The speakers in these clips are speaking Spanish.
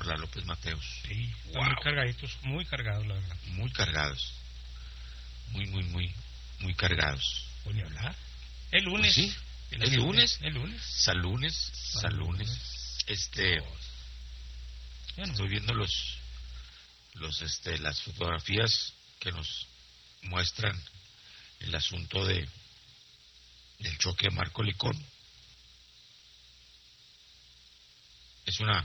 la López Mateos. Sí, están muy cargaditos, muy cargados, la verdad. Muy cargados. Muy cargados. Voy a hablar. El lunes. Pues sí, el lunes. Sal lunes. Bueno. Estoy viendo las fotografías que nos muestran el asunto del choque de Marco Licón. Es un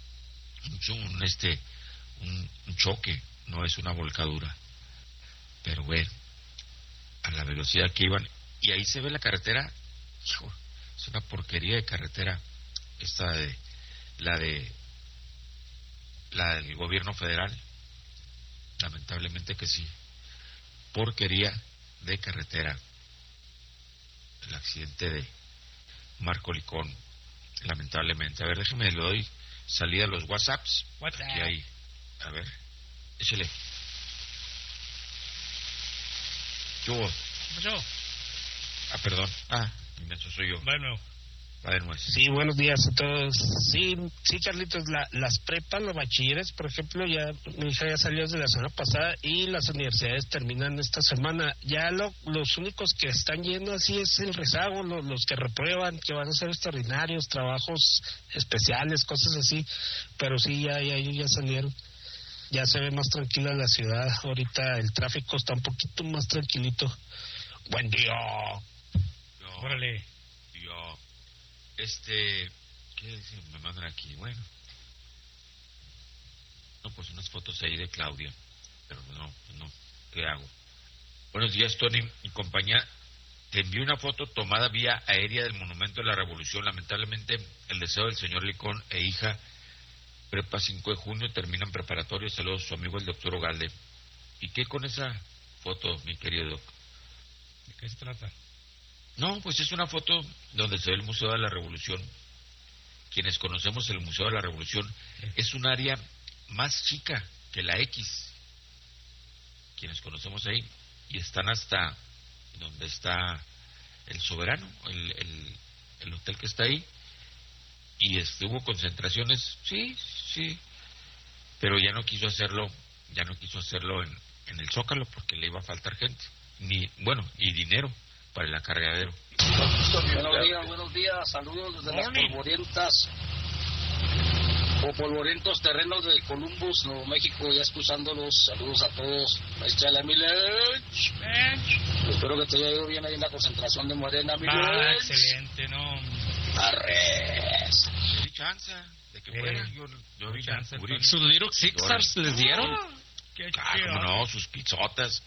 choque, no es una volcadura. Pero bueno, a la velocidad que iban, y ahí se ve la carretera, hijo, es una porquería de carretera, esta la del gobierno federal, lamentablemente que sí, porquería de carretera, el accidente de Marco Licón, lamentablemente. A ver, déjeme, le doy salida a los WhatsApps, aquí hay, a ver, échale. ¿Qué hubo? ¿Yo? Perdón. Inmenso soy yo. Bueno. Sí, buenos días a todos. Sí, Carlitos, las prepas, los bachilleres, por ejemplo, ya mi hija ya salió desde la semana pasada y las universidades terminan esta semana. Ya los únicos que están yendo así es el rezago, los que reprueban, que van a ser extraordinarios, trabajos especiales, cosas así. Pero sí, ya ellos ya salieron. Ya se ve más tranquila la ciudad. Ahorita el tráfico está un poquito más tranquilito. Buen día. Órale. ¿Qué me mandan aquí? Bueno. No, pues unas fotos ahí de Claudia. Pero no, ¿qué hago? Buenos días, Tony y compañía. Te envío una foto tomada vía aérea del Monumento de la Revolución. Lamentablemente, el deseo del señor Licón e hija, prepa 5 de junio, terminan preparatorio. Saludos a su amigo el doctor Ogalde. ¿Y qué con esa foto, mi querido doc? ¿De qué se trata? No, pues es una foto donde se ve el Museo de la Revolución. Quienes conocemos el Museo de la Revolución, es un área más chica que la X. Quienes conocemos ahí, y están hasta donde está el Soberano, el hotel que está ahí, y hubo concentraciones, sí, pero ya no quiso hacerlo en el Zócalo porque le iba a faltar gente, y dinero para el acarreadero. Buenos días, saludos desde las polvorientos terrenos de Columbus, Nuevo México, ya escuchándolos. Saludos a todos. Échale a mi Lech. Espero que te haya ido bien ahí en la concentración de Morena, mi Lech. Excelente, ¿no? Arres. ¿Qué chance de que fuera? Yo vi chance. ¿Sus Little Sixers les dieron? Cómo no, sus pisotas.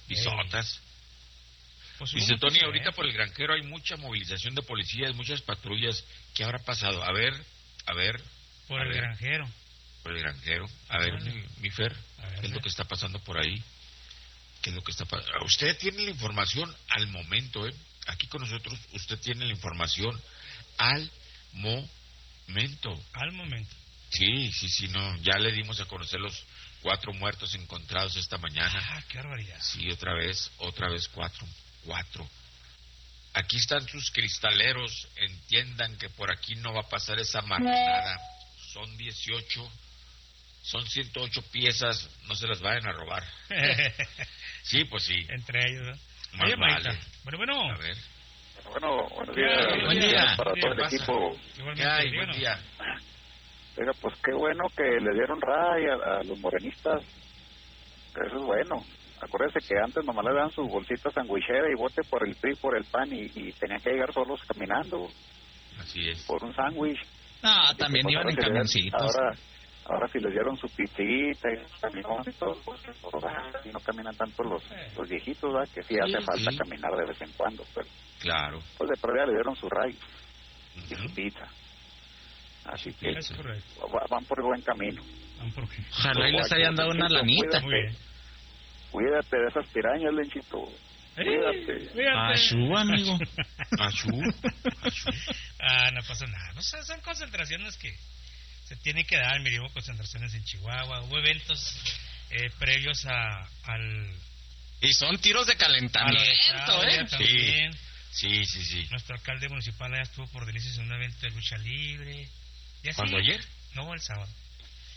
Pues dice Tony, ahorita por el Granjero hay mucha movilización de policías, muchas patrullas. ¿Qué habrá pasado? A ver. Por el Granjero. A ver, mi Fer, ¿qué es lo que está pasando por ahí? ¿Qué es lo que está pasando? Usted tiene la información al momento, Aquí con nosotros, usted tiene la información al momento. Al momento. Sí, no, ya le dimos a conocer los 4 muertos encontrados esta mañana. Qué barbaridad. Sí, otra vez 4. Aquí están sus cristaleros, entiendan que por aquí no va a pasar esa marranada. Son 18, son 108 piezas, no se las vayan a robar. Sí, pues sí. Entre ellos, ¿no? Más vale. Bueno. A ver. Bueno, buenos días. Buen día. Para todo el equipo. ¿Qué hay? Buen día. Oiga, pues qué bueno que le dieron ray a los morenistas. Eso es bueno. Acuérdense que antes nomás le daban sus bolsitas sandwichera y bote por el PRI, por el PAN y tenían que llegar solos caminando. Así es. Por un sándwich. No, también pues, iban en camioncitos. Ahora si les dieron su pizzita y camión y todo, pues y no caminan tanto los viejitos, ¿verdad? Que sí hace falta caminar de vez en cuando, pero claro. Pues de perdida le dieron su ray y su pizza. Así que es correcto. Van por el buen camino. Ojalá y les hayan dado una lanita. Cuídate de esas pirañas, Lenchito. Cuídate. Achú, amigo. Achú. No pasa nada. No, son concentraciones que se tienen que dar. Mira, hubo concentraciones en Chihuahua, hubo eventos previos al... Y son tiros de calentamiento, también. Sí. Nuestro alcalde municipal allá estuvo por Delicias en un evento de lucha libre. ¿Cuándo, ayer? No, el sábado. No,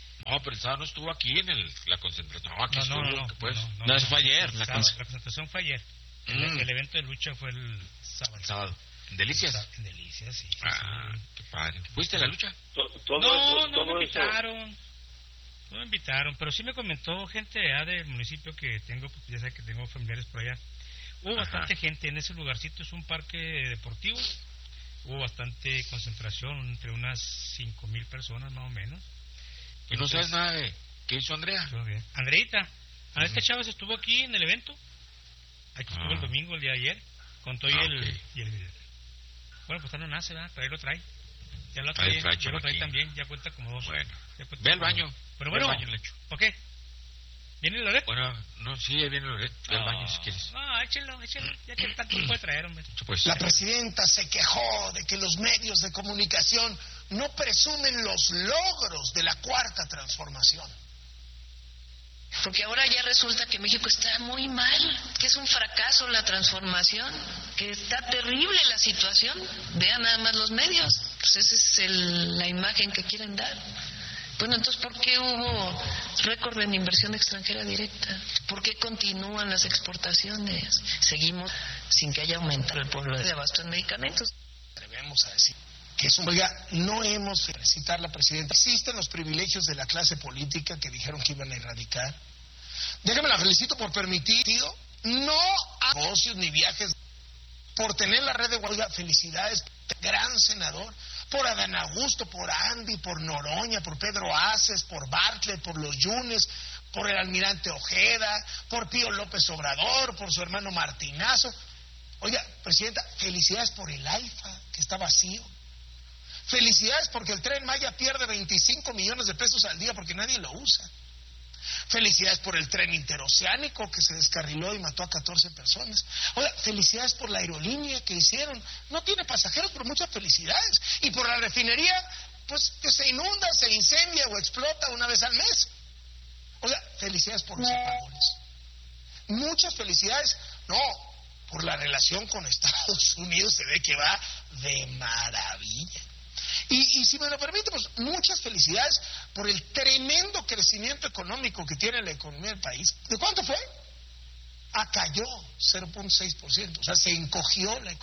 pero el sábado no estuvo aquí en la concentración. No, aquí estuvo. No, eso fue ayer. La concentración fue ayer. El evento de lucha fue el sábado. ¿En Delicias? En Delicias, sí. Qué padre. ¿Fuiste a la lucha? No me invitaron. No me invitaron, pero sí me comentó gente del municipio que tengo, ya sabes que tengo familiares por allá. Hubo bastante gente en ese lugarcito, es un parque deportivo. Hubo bastante concentración, entre unas 5,000 personas más o menos. ¿Y no sabes nada de qué hizo Andrea? Andreita Chávez estuvo aquí en el evento. Aquí estuvo el domingo, el día de ayer. Con todo y el... Bueno, pues no nace, ¿verdad? Pero ahí lo trae. Ya lo trae también, ya cuenta como 2. Bueno, ve al baño. Pero bueno, ¿por qué? ¿Viene Loret? Bueno, no, sí, viene Loret. Ve al baño si quieres. No, échelo. Ya que tanto puede traer, hombre. Pues, la presidenta se quejó de que los medios de comunicación no presumen los logros de la cuarta transformación. Porque ahora ya resulta que México está muy mal, que es un fracaso la transformación, que está terrible la situación. Vean nada más los medios, pues esa es la imagen que quieren dar. Bueno, entonces, ¿por qué hubo récord en inversión extranjera directa? ¿Por qué continúan las exportaciones? Seguimos sin que haya aumentado el pueblo de abasto en medicamentos. Atrevemos a decir que es un... Oiga, no hemos de citar la presidenta. Existen los privilegios de la clase política que dijeron que iban a erradicar. Déjame la felicito por permitir no a negocios ni viajes, por tener la red de Oiga, felicidades, gran senador, por Adán Augusto, por Andy, por Noroña, por Pedro Aces, por Bartlett, por los Yunes, por el almirante Ojeda, por Pío López Obrador, por su hermano Martinazo. Oiga, presidenta, felicidades por el AIFA, que está vacío. Felicidades porque el Tren Maya pierde 25 millones de pesos al día porque nadie lo usa. Felicidades por el tren interoceánico que se descarriló y mató a 14 personas. Oiga, felicidades por la aerolínea que hicieron. No tiene pasajeros, pero muchas felicidades. Y por la refinería, pues que se inunda, se incendia o explota una vez al mes. Oiga, felicidades por los apagones. Muchas felicidades. No, por la relación con Estados Unidos se ve que va de maravilla. Y si me lo permite, pues muchas felicidades por el tremendo crecimiento económico que tiene la economía del país. ¿De cuánto fue? Cayó 0.6%, o sea, se encogió la economía.